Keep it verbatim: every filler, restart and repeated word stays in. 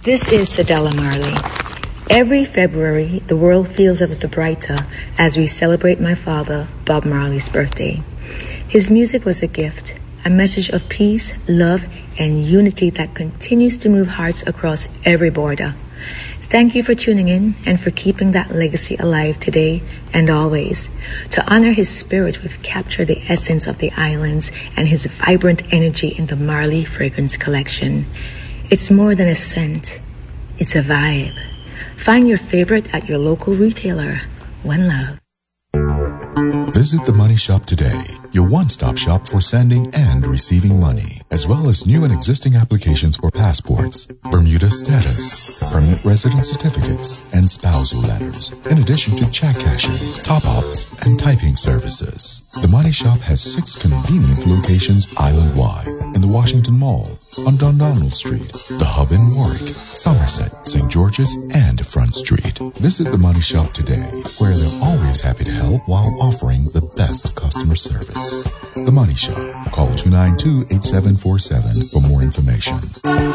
This is Cedella Marley. Every February, the world feels a little brighter as we celebrate my father, Bob Marley's birthday. His music was a gift, a message of peace, love, and unity that continues to move hearts across every border. Thank you for tuning in and for keeping that legacy alive today and always. To honor his spirit, we've captured the essence of the islands and his vibrant energy in the Marley Fragrance Collection. It's more than a scent, it's a vibe. Find your favorite at your local retailer. One love. Visit the Money Shop today, your one-stop shop for sending and receiving money, as well as new and existing applications for passports, Bermuda status, permanent resident certificates, and spousal letters, in addition to check cashing, top-ups, and typing services. The Money Shop has six convenient locations island-wide in the Washington Mall, on Dundonald Street, the Hub in Warwick, Somerset, Saint George's, and Front Street. Visit the Money Shop today, where they're always happy to help while offering the best customer service. The Money Shop. Call two nine two, eight seven four seven for more information.